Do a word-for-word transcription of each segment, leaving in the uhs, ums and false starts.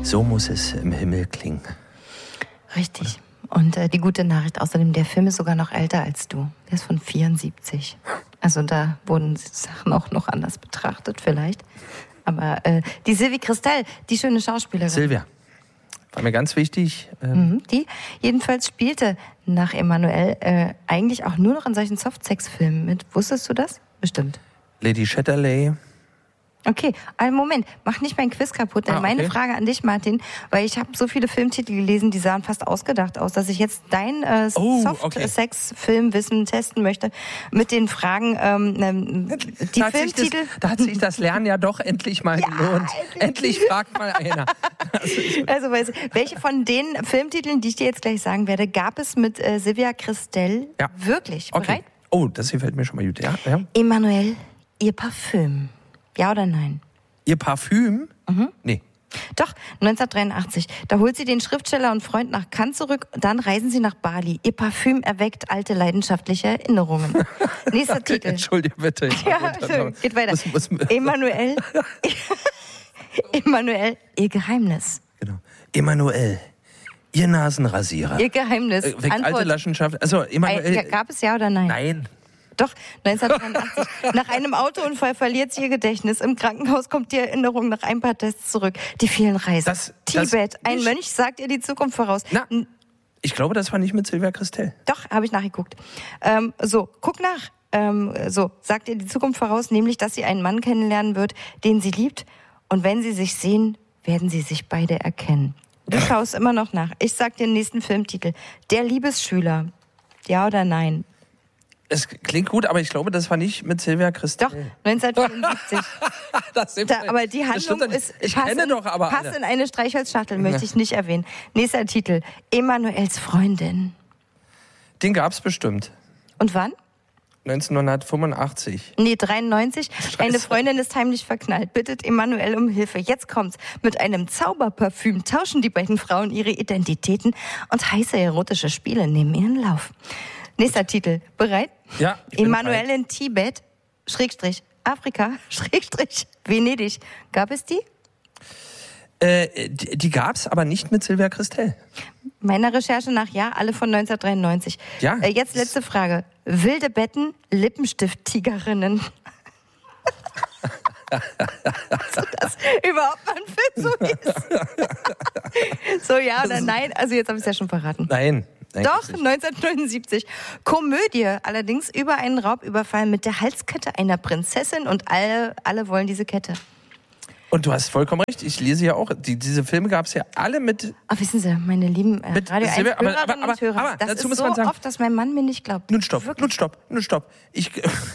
So muss es im Himmel klingen. Richtig. Und äh, die gute Nachricht außerdem, der Film ist sogar noch älter als du. Der ist von vierundsiebzig. Also da wurden Sachen auch noch anders betrachtet vielleicht. Aber äh, die Sylvie Christel, die schöne Schauspielerin. Silvia, war mir ganz wichtig. Ähm mhm, die jedenfalls spielte nach Emanuelle äh, eigentlich auch nur noch in solchen Softsex-Filmen mit. Wusstest du das? Bestimmt. Lady Chatterley. Okay, einen Moment, mach nicht mein Quiz kaputt. Denn ah, okay. Meine Frage an dich, Martin, weil ich habe so viele Filmtitel gelesen, die sahen fast ausgedacht aus, dass ich jetzt dein äh, oh, Soft-Sex-Filmwissen okay. testen möchte mit den Fragen, ähm, die da Filmtitel... Hat das, da hat sich das Lernen ja doch endlich mal ja, gelohnt. Endlich, endlich fragt mal einer. Also, weißt du, welche von den Filmtiteln, die ich dir jetzt gleich sagen werde, gab es mit äh, Sylvia Christel ja. wirklich? Okay. Bereit? Oh, das gefällt mir schon mal gut. Ja, ja. Emanuelle, ihr Parfüm. Ja oder nein? Ihr Parfüm? Mhm. Nee. Doch, neunzehnhundertdreiundachtzig. Da holt sie den Schriftsteller und Freund nach Cannes zurück, dann reisen sie nach Bali. Ihr Parfüm erweckt alte leidenschaftliche Erinnerungen. Nächster okay, Titel. Entschuldige bitte. Ja, schön. Geht weiter. Muss, muss, Emanuelle. Emanuelle, ihr Geheimnis. Genau. Emanuelle, ihr Nasenrasierer. Ihr Geheimnis. Äh, weckt alte Leidenschaft. Also, Emanuelle. Gab es ja oder nein? Nein. Doch, neunzehnhundertdreiundachtzig. Nach einem Autounfall verliert sie ihr Gedächtnis. Im Krankenhaus kommt die Erinnerung nach ein paar Tests zurück. Die vielen Reisen. Das, Tibet. Das ein Mönch sagt ihr die Zukunft voraus. Na, ich glaube, das war nicht mit Sylvia Christel. Doch, habe ich nachgeguckt. Ähm, so, guck nach. Ähm, so, sagt ihr die Zukunft voraus, nämlich, dass sie einen Mann kennenlernen wird, den sie liebt. Und wenn sie sich sehen, werden sie sich beide erkennen. Du schaust immer noch nach. Ich sag dir den nächsten Filmtitel. Der Liebesschüler. Ja oder nein? Es klingt gut, aber ich glaube, das war nicht mit Sylvia Christel. Doch, neunzehnhundertvierundsiebzig. das da, aber die Handlung ist ich kenne in, doch aber Pass in eine Streichholzschachtel, möchte ich nicht erwähnen. Nächster Titel, Emanuelles Freundin. Den gab's bestimmt. Und wann? neunzehnhundertfünfundachtzig. Nee, dreiundneunzig. Scheiße. Eine Freundin ist heimlich verknallt, bittet Emanuelle um Hilfe. Jetzt kommt's. Mit einem Zauberparfüm tauschen die beiden Frauen ihre Identitäten und heiße erotische Spiele nehmen ihren Lauf. Nächster Titel. Bereit? Ja. Emanuelle in Tibet, Schrägstrich, Afrika, Schrägstrich, Venedig. Gab es die? Äh, die, die gab's, aber nicht mit Sylvia Christel. Meiner Recherche nach ja, alle von neunzehnhundertdreiundneunzig. Ja. Äh, jetzt letzte Frage. Wilde Betten, Lippenstift-Tigerinnen. So, dass überhaupt mal ein Film so ist. So, ja oder nein? Also jetzt habe ich es ja schon verraten. Nein. Doch, neunzehnhundertneunundsiebzig. Komödie, allerdings über einen Raubüberfall mit der Halskette einer Prinzessin und alle, alle wollen diese Kette. Und du hast vollkommen recht, ich lese ja auch, die, diese Filme gab es ja alle mit... Ach, wissen Sie, meine lieben äh, Radio eins Hörerinnen aber, aber, und Hörer, aber, das ist so sagen, oft, dass mein Mann mir nicht glaubt. Nun stopp, Wirklich? nun stopp, nun stopp. Ich,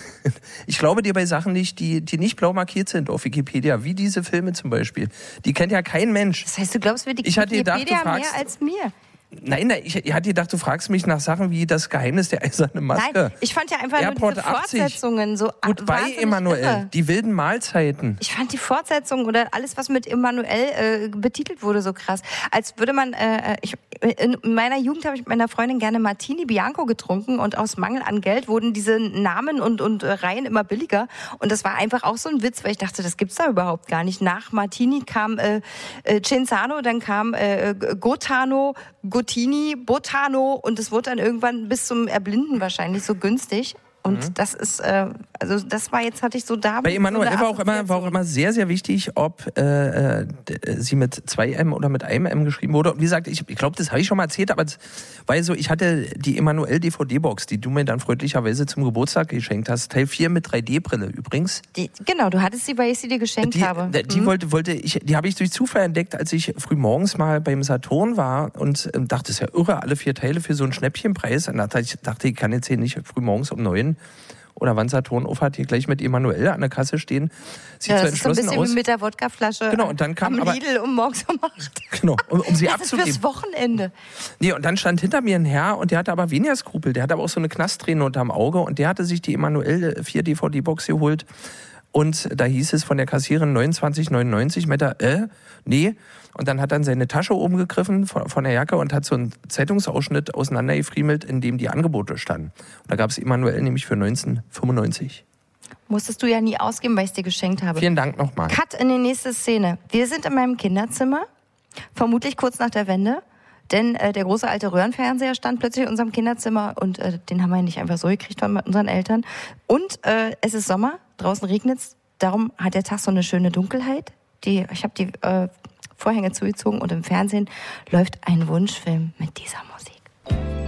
ich glaube dir bei Sachen nicht, die, die nicht blau markiert sind auf Wikipedia, wie diese Filme zum Beispiel. Die kennt ja kein Mensch. Das heißt, du glaubst mir die ich hatte Wikipedia gedacht, du fragst, mehr als mir? Nein, nein, ich, ich hatte gedacht, du fragst mich nach Sachen wie das Geheimnis der eisernen Maske. Nein, ich fand ja einfach Airport nur diese Fortsetzungen so Goodbye, Emanuelle, die wilden Mahlzeiten. Ich fand die Fortsetzungen oder alles, was mit Emanuelle äh, betitelt wurde, so krass. Als würde man, äh, ich, in meiner Jugend habe ich mit meiner Freundin gerne Martini Bianco getrunken und aus Mangel an Geld wurden diese Namen und, und äh, Reihen immer billiger. Und das war einfach auch so ein Witz, weil ich dachte, das gibt's da überhaupt gar nicht. Nach Martini kam äh, äh, Cenzano, dann kam äh, Gotano, Gottini, Botano und es wurde dann irgendwann bis zum Erblinden wahrscheinlich so günstig. Und mhm. das ist, äh, also das war jetzt, hatte ich so da... Bei Emanuelle war, auch immer, war auch immer sehr, sehr wichtig, ob äh, sie mit zwei M oder mit einem M geschrieben wurde. Und wie gesagt, ich, ich glaube, das habe ich schon mal erzählt, aber weil so, ich hatte die Emanuelle-D V D-Box, die du mir dann freundlicherweise zum Geburtstag geschenkt hast. Teil vier mit drei D-Brille übrigens. Die, genau, du hattest sie, weil ich sie dir geschenkt die, habe. Die, die mhm. wollte, wollte ich, die habe ich durch Zufall entdeckt, als ich früh morgens mal beim Saturn war und ähm, dachte, das ist ja irre, alle vier Teile für so einen Schnäppchenpreis. Und dachte ich, dachte, ich kann jetzt hier nicht früh morgens um neun oder wann Saturn auf hat, hier gleich mit Emanuelle an der Kasse stehen. Sieht ja, so das entschlossen ist so ein bisschen aus. Wie mit der Wodkaflasche genau, und dann kam am aber, Lidl um morgens um acht. Genau, um, um sie das abzugeben. Das ist fürs Wochenende. Nee, und dann stand hinter mir ein Herr und der hatte aber weniger Skrupel. Der hatte aber auch so eine Knastträne unterm Auge und der hatte sich die Emanuelle vier D V D-Box geholt. Und da hieß es von der Kassiererin neunundzwanzig neunundneunzig. Meinte er, äh, nee. Und dann hat er in seine Tasche oben gegriffen von, von der Jacke und hat so einen Zeitungsausschnitt auseinandergefriemelt, in dem die Angebote standen. Und da gab es Emanuelle nämlich für neunzehnhundertfünfundneunzig. Musstest du ja nie ausgeben, weil ich es dir geschenkt habe. Vielen Dank nochmal. Cut in die nächste Szene. Wir sind in meinem Kinderzimmer. Vermutlich kurz nach der Wende. Denn äh, der große alte Röhrenfernseher stand plötzlich in unserem Kinderzimmer und äh, den haben wir nicht einfach so gekriegt von unseren Eltern. Und äh, es ist Sommer, draußen regnet's, darum hat der Tag so eine schöne Dunkelheit. Die, ich habe die äh, Vorhänge zugezogen und im Fernsehen läuft ein Wunschfilm mit dieser Musik.